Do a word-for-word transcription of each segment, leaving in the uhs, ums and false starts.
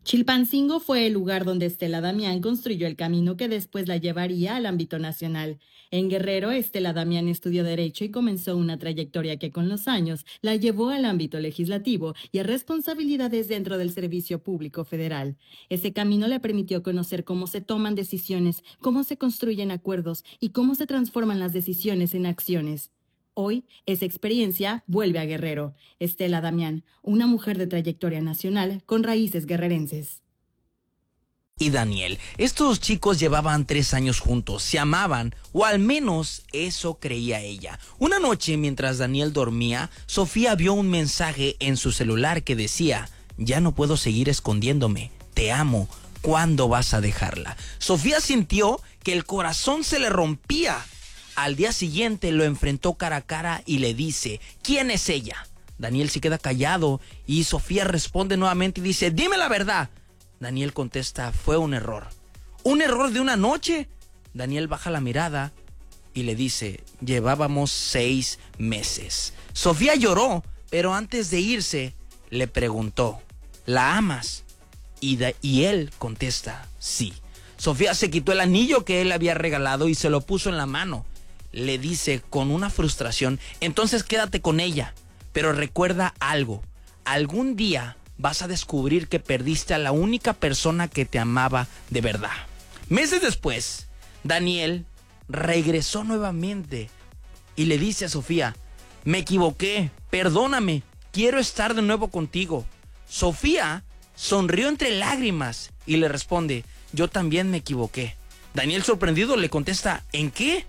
Chilpancingo fue el lugar donde Estela Damián construyó el camino que después la llevaría al ámbito nacional. En Guerrero, Estela Damián estudió Derecho y comenzó una trayectoria que con los años la llevó al ámbito legislativo y a responsabilidades dentro del Servicio Público Federal. Ese camino le permitió conocer cómo se toman decisiones, cómo se construyen acuerdos y cómo se transforman las decisiones en acciones. Hoy, esa experiencia vuelve a Guerrero. Estela Damián, una mujer de trayectoria nacional con raíces guerrerenses. Y Daniel, estos chicos llevaban tres años juntos, se amaban, o al menos eso creía ella. Una noche, mientras Daniel dormía, Sofía vio un mensaje en su celular que decía: ya no puedo seguir escondiéndome, te amo, ¿cuándo vas a dejarla? Sofía sintió que el corazón se le rompía. Al día siguiente lo enfrentó cara a cara y le dice: ¿quién es ella? Daniel se queda callado y Sofía responde nuevamente y dice: dime la verdad. Daniel contesta: fue un error. ¿Un error de una noche? Daniel baja la mirada y le dice: llevábamos seis meses. Sofía lloró, pero antes de irse le preguntó: ¿la amas? Y, de, y él contesta: sí. Sofía se quitó el anillo que él había regalado y se lo puso en la mano. Le dice con una frustración: entonces quédate con ella, pero recuerda algo, algún día vas a descubrir que perdiste a la única persona que te amaba de verdad. Meses después, Daniel regresó nuevamente y le dice a Sofía: me equivoqué, perdóname, quiero estar de nuevo contigo. Sofía sonrió entre lágrimas y le responde: yo también me equivoqué. Daniel, sorprendido, le contesta: ¿en qué?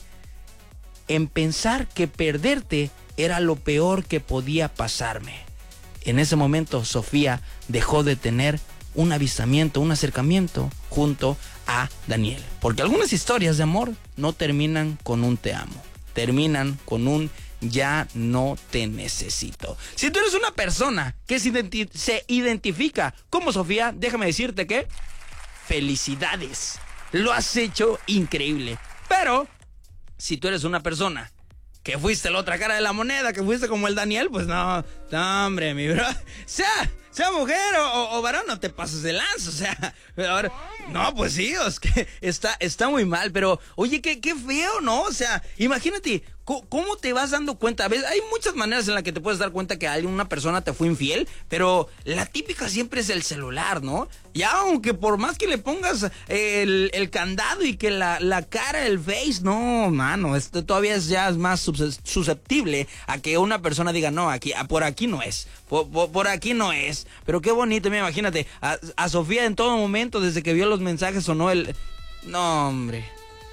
En pensar que perderte era lo peor que podía pasarme. En ese momento, Sofía dejó de tener un avistamiento, un acercamiento junto a Daniel. Porque algunas historias de amor no terminan con un te amo, terminan con un ya no te necesito. Si tú eres una persona que se, identi- se identifica como Sofía, déjame decirte que felicidades, lo has hecho increíble. Pero si tú eres una persona que fuiste la otra cara de la moneda, que fuiste como el Daniel, pues no, no hombre, mi bro. Sea, sea mujer o, o varón, no te pases de lanza, o sea, ahora, no, pues sí, es que está, está muy mal, pero, oye, qué, qué feo, ¿no? O sea, imagínate, ¿cómo te vas dando cuenta? ¿Ves? Hay muchas maneras en las que te puedes dar cuenta que alguien, una persona te fue infiel, pero la típica siempre es el celular, ¿no? Ya aunque por más que le pongas el, el candado y que la, la cara, el face, no, mano, esto todavía es ya más susceptible a que una persona diga: no, aquí, por aquí no es, por, por, por aquí no es. Pero qué bonito, mira, imagínate, a, a Sofía en todo momento, desde que vio los mensajes sonó el... No, hombre,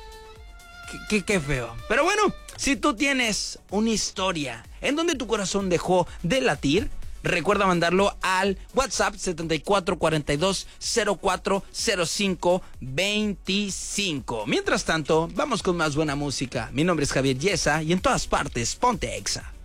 qué, qué, qué feo. Pero bueno, si tú tienes una historia en donde tu corazón dejó de latir, recuerda mandarlo al WhatsApp setenta y cuatro cuarenta y dos cero cuatro cero cinco veinticinco. Mientras tanto, vamos con más buena música. Mi nombre es Javier Yesa y en todas partes, ponte Exa.